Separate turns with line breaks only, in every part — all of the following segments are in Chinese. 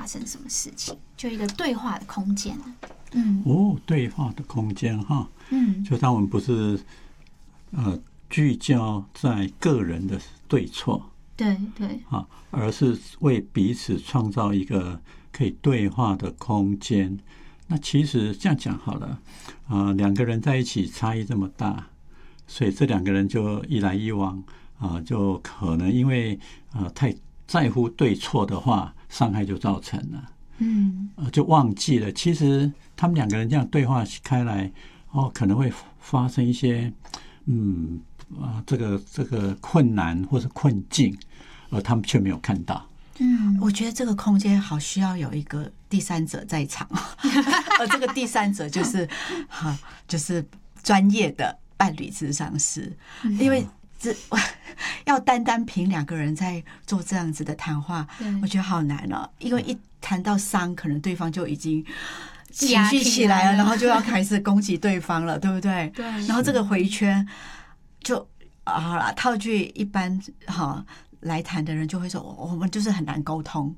生什么事情，就一个对话的空间。
对话的空间哈，就当我们不是聚焦在个人的对错，
对
而是为彼此创造一个可以对话的空间。那其实这样讲好了，两个人在一起差异这么大，所以这两个人就一来一往就可能因为太在乎对错的话，伤害就造成了。就忘记了，其实他们两个人这样对话开来，可能会发生一些这个困难或是困境，而他们却没有看到。
我觉得这个空间好需要有一个第三者在场，而这个第三者就是专业的伴侣咨商师，因为要单凭两个人在做这样子的谈话，我觉得好难了。因为一谈到伤，可能对方就已经情绪起来了，然后就要开始攻击对方了，对不对？
对。
然后这个回圈就好了，套句一般来谈的人就会说，我们就是很难沟通。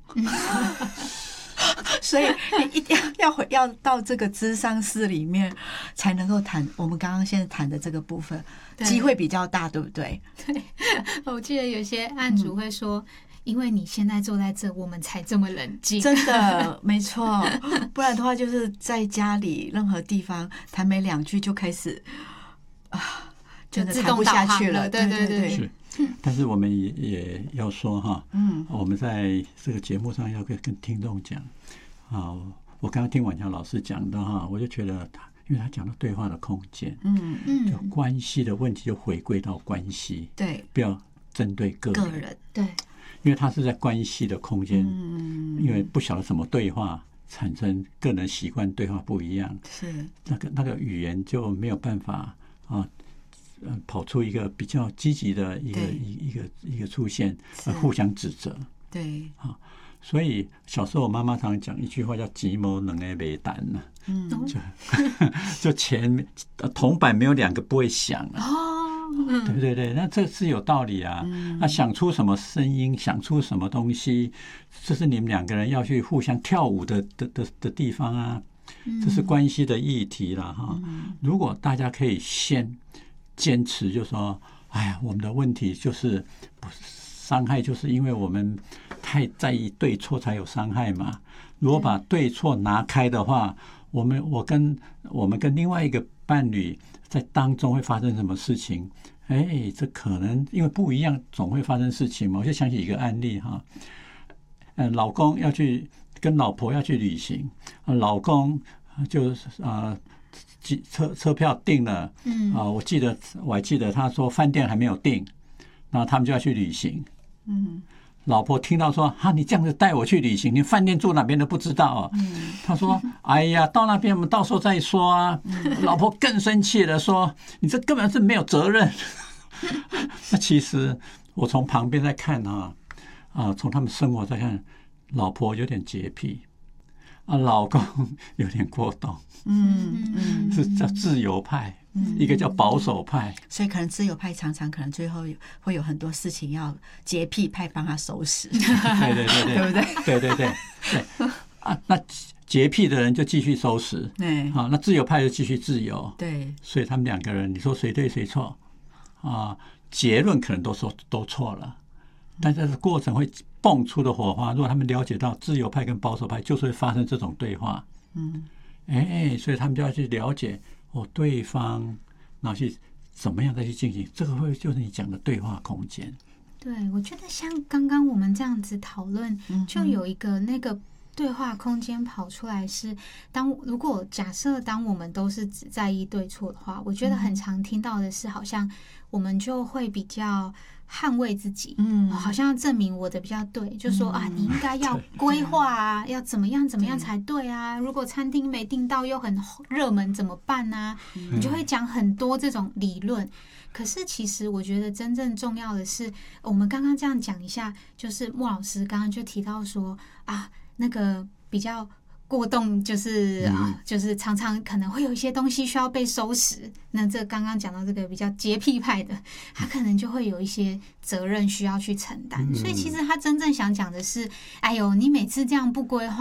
所以你一定要到这个咨商室里面才能够谈我们刚刚现在谈的这个部分，机会比较大，对不对？
对，我记得有些案主会说，因为你现在坐在这，我们才这么冷静。
真的，没错。不然的话，就是在家里任何地方谈没两句就开始真的谈不下去了。对。
是。但是我们也要说哈，我们在这个节目上要跟听众讲我刚刚听婉乔老师讲的哈，我就觉得因为他讲到对话的空间，就关系的问题就回归到关系，
对，
不要针对个人，
对，
因为他是在关系的空间，因为不晓得什么对话产生个人习惯对话不一样，
是
那个语言就没有办法跑出一个比较积极的一个出现，互相指责。
对
所以小时候我妈妈常讲一句话叫“吉谋能诶没胆”呢，就铜板没有两个不会响对不对？那这是有道理啊。那想出什么声音，想出什么东西，这是你们两个人要去互相跳舞的地方啊。这是关系的议题了哈。如果大家可以先坚持，就说哎呀，我们的问题就是伤害，就是因为我们太在意对错才有伤害嘛。如果把对错拿开的话，我们跟另外一个伴侣在当中会发生什么事情？这可能因为不一样，总会发生事情嘛。我就想起一个案例哈，老公要去跟老婆要去旅行，老公就车票订了，我还记得他说饭店还没有订，然后他们就要去旅行。老婆听到说你这样子带我去旅行，你饭店住哪边都不知道他说哎呀，到那边我们到时候再说啊。老婆更生气了，说你这根本是没有责任。那其实我从旁边在看从他们生活在看，老婆有点洁癖老公有点过动，是叫自由派，一个叫保守派，
所以可能自由派常常可能最后会有很多事情要洁癖派帮他收拾，
对不对？对那洁癖的人就继续收拾，那自由派就继续自由，
对，
所以他们两个人，你说谁对谁错结论可能都错了，但是过程会蹦出的火花，如果他们了解到自由派跟保守派就是会发生这种对话，所以他们就要去了解对方，然后去怎么样再去进行，这个会就是你讲的对话空间。
对，我觉得像刚刚我们这样子讨论，就有一个那个对话空间跑出来是，如果假设当我们都是只在意对错的话，我觉得很常听到的是，好像我们就会比较捍卫自己，好像要证明我的比较对，就说你应该要规划要怎么样才对啊，如果餐厅没订到又很热门怎么办啊，你就会讲很多这种理论。可是其实我觉得真正重要的是，我们刚刚这样讲一下，就是莫老师刚刚就提到说那个比较过动，就是常常可能会有一些东西需要被收拾。那这刚刚讲到这个比较洁癖派的，他可能就会有一些责任需要去承担。所以其实他真正想讲的是，哎呦，你每次这样不规划。